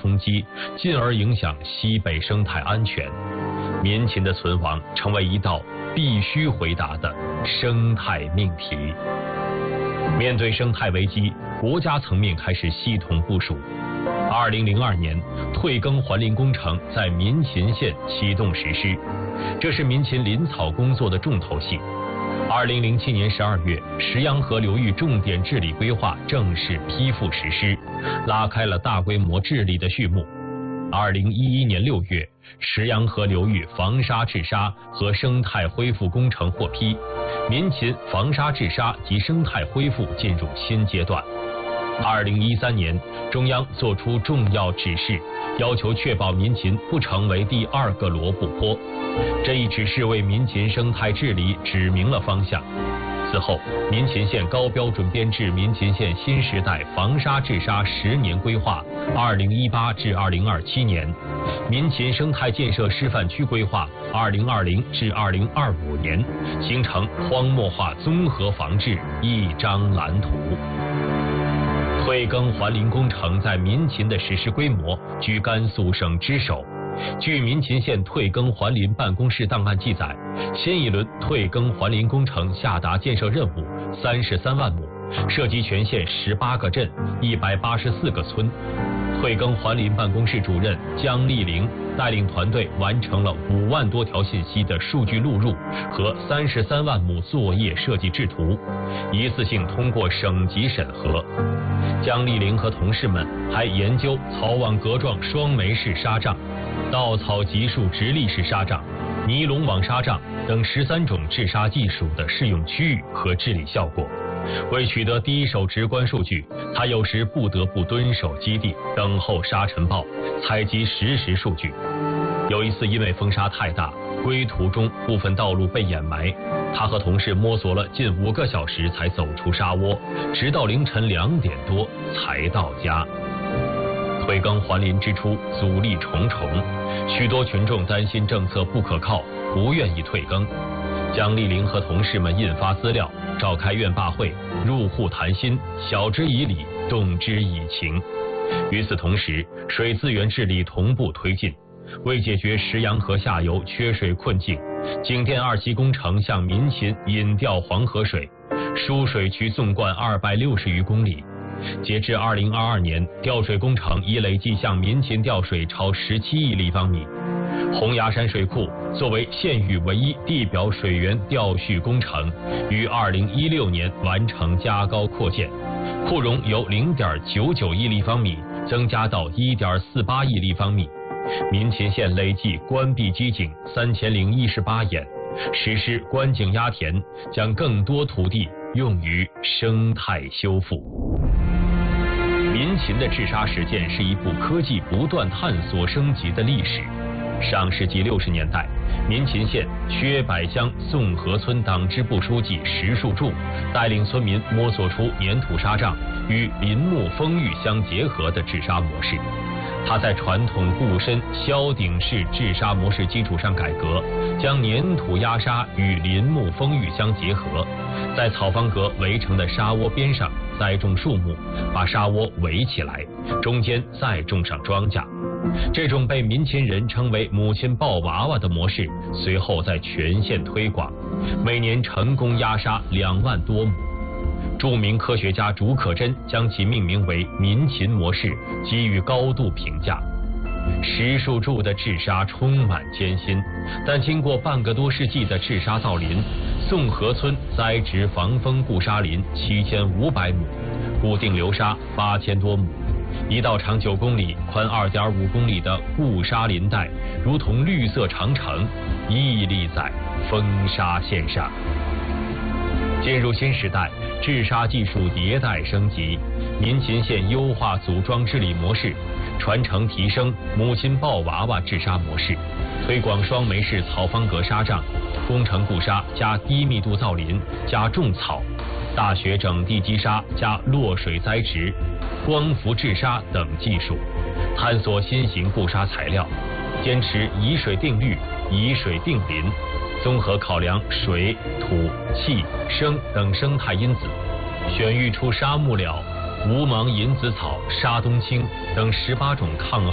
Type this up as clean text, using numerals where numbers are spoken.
冲击，进而影响西北生态安全。民禽的存亡成为一道必须回答的生态命题。面对生态危机，国家层面开始系统部署。2002年，退耕还林工程在民禽县启动实施，这是民禽林草工作的重头戏。2007年12月，石洋河流域重点治理规划正式批复实施，拉开了大规模治理的序幕。2011年6月，石洋河流域防沙治沙和生态恢复工程获批，民禽防沙治沙及生态恢复进入新阶段。2013年，中央作出重要指示，要求确保民禽不成为第二个罗布泊。这一指示为民禽生态治理指明了方向。此后，民禽县高标准编制民禽县新时代防沙治沙10年规划（2018至2027年）、民禽生态建设示范区规划（2020至2025年），形成荒漠化综合防治一张蓝图。退耕还林工程在民禽的实施规模居甘肃省之首。据民禽县退耕还林办公室档案记载，新一轮退耕还林工程下达建设任务33万亩，涉及全县18个镇、184个村。退耕还林办公室主任姜丽玲带领团队完成了5万多条信息的数据录入和33万亩作业设计制图，一次性通过省级审核。姜丽玲和同事们还研究草网格状双媒式纱帐、稻草集束直立式纱帐、尼龙网纱帐等13种治沙技术的适用区域和治理效果。为取得第一手直观数据，他有时不得不蹲守基地，等候沙尘暴，采集实时数据。有一次因为风沙太大，归途中部分道路被掩埋，他和同事摸索了近5个小时才走出沙窝，直到凌晨2点多才到家。退耕还林之初，阻力重重，许多群众担心政策不可靠，不愿意退耕。姜丽玲和同事们印发资料，召开院坝会，入户谈心，晓之以理，动之以情。与此同时，水资源治理同步推进。为解决石洋河下游缺水困境，景电2期工程向民禽引调黄河水，输水渠纵贯260余公里。截至2022年，调水工程已累计向民禽调水超17亿立方米。洪崖山水库作为县域唯一地表水源调蓄工程，于2016年完成加高扩建，库容由0.99亿立方米增加到1.48亿立方米。民禽县累计关闭基井3018眼，实施关井压田，将更多土地用于生态修复。民禽的治沙实践是一部科技不断探索升级的历史。上世纪60年代，民禽县薛柏乡宋河村党支部书记石树柱带领村民摸索出粘土沙帐与林木风浴相结合的治沙模式。他在传统固深削顶式治沙模式基础上改革，将粘土压沙与林木风浴相结合，在草房格围成的沙窝边上栽种树木，把沙窝围起来，中间再种上庄稼。这种被民禽人称为母亲抱娃娃的模式，随后在全县推广，每年成功压沙2万多亩。著名科学家竺可桢将其命名为民禽模式，给予高度评价。石树柱的治沙充满艰辛，但经过半个多世纪的治沙造林，宋河村栽植防风固沙林7500亩，固定流沙8000多亩。一道长9公里、宽2.5公里的固沙林带，如同绿色长城，屹立在风沙线上。进入新时代，治沙技术迭代升级，民禽县优化组装治理模式，传承提升母亲抱娃娃治沙模式，推广双媒式草方格沙帐、工程固沙加低密度造林加种草、大学整地基沙加落水栽植、光伏治沙等技术，探索新型固沙材料，坚持以水定绿、以水定林，综合考量水、土、气、生等生态因子，选育出沙木了、无芒银子草、沙冬青等18种抗